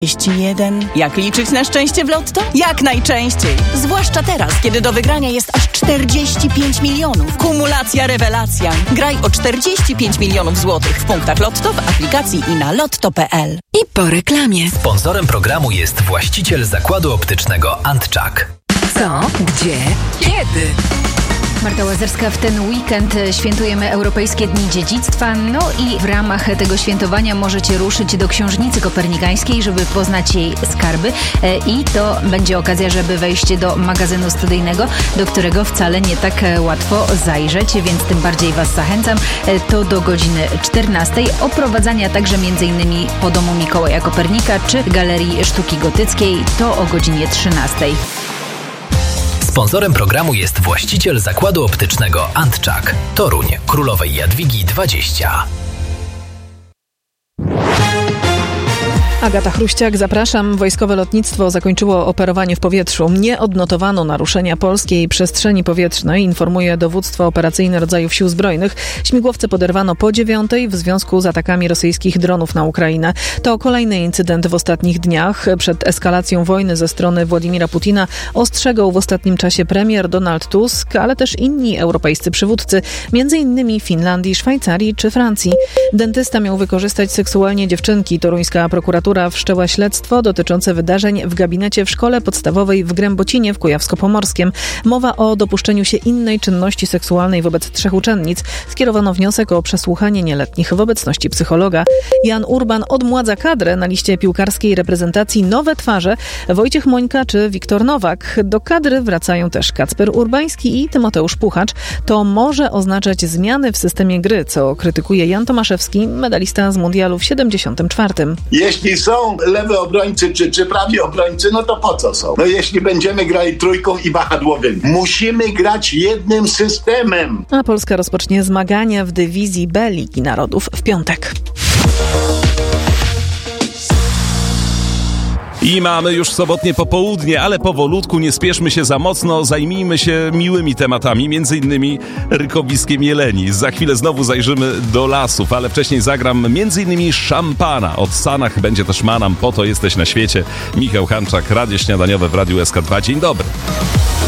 31. Jak liczyć na szczęście w Lotto? Jak najczęściej. Zwłaszcza teraz, kiedy do wygrania jest aż 45 milionów. Kumulacja rewelacja. Graj o 45 milionów złotych w punktach Lotto, w aplikacji i na lotto.pl. I po reklamie. Sponsorem programu jest właściciel zakładu optycznego Antczak. Co? Gdzie? Kiedy? Marta Łazerska, w ten weekend świętujemy Europejskie Dni Dziedzictwa, no i w ramach tego świętowania możecie ruszyć do Książnicy Kopernikańskiej, żeby poznać jej skarby i to będzie okazja, żeby wejść do magazynu studyjnego, do którego wcale nie tak łatwo zajrzeć, więc tym bardziej Was zachęcam. To do godziny 14. Oprowadzania także m.in. po domu Mikołaja Kopernika czy Galerii Sztuki Gotyckiej, to o godzinie 13. Sponsorem programu jest właściciel zakładu optycznego Antczak. Toruń, Królowej Jadwigi 20. Agata Chruściak, zapraszam. Wojskowe lotnictwo zakończyło operowanie w powietrzu. Nie odnotowano naruszenia polskiej przestrzeni powietrznej, informuje dowództwo operacyjne rodzajów sił zbrojnych. Śmigłowce poderwano po 9:00 w związku z atakami rosyjskich dronów na Ukrainę. To kolejny incydent w ostatnich dniach. Przed eskalacją wojny ze strony Władimira Putina ostrzegał w ostatnim czasie premier Donald Tusk, ale też inni europejscy przywódcy, m.in. Finlandii, Szwajcarii czy Francji. Dentysta miał wykorzystać seksualnie dziewczynki. Toruńska prokuratura wszczęła śledztwo dotyczące wydarzeń w gabinecie w szkole podstawowej w Grębocinie w Kujawsko-Pomorskiem. Mowa o dopuszczeniu się innej czynności seksualnej wobec 3 uczennic. Skierowano wniosek o przesłuchanie nieletnich w obecności psychologa. Jan Urban odmładza kadrę. Na liście piłkarskiej reprezentacji nowe twarze: Wojciech Mońka czy Wiktor Nowak. Do kadry wracają też Kacper Urbański i Tymoteusz Puchacz. To może oznaczać zmiany w systemie gry, co krytykuje Jan Tomaszewski, medalista z mundialu w 74. Jeśli są lewy obrońcy czy prawi obrońcy, no to po co są? No jeśli będziemy grali trójką i wahadłowymi. Musimy grać jednym systemem. A Polska rozpocznie zmagania w dywizji B Ligi Narodów w piątek. I mamy już sobotnie popołudnie, ale powolutku, nie spieszmy się za mocno, zajmijmy się miłymi tematami, między innymi rykowiskiem jeleni. Za chwilę znowu zajrzymy do lasów, ale wcześniej zagram między innymi szampana. Od Sanach będzie też Manam, po to jesteś na świecie. Michał Hanczak, Radio Śniadaniowe w Radiu SK2. Dzień dobry.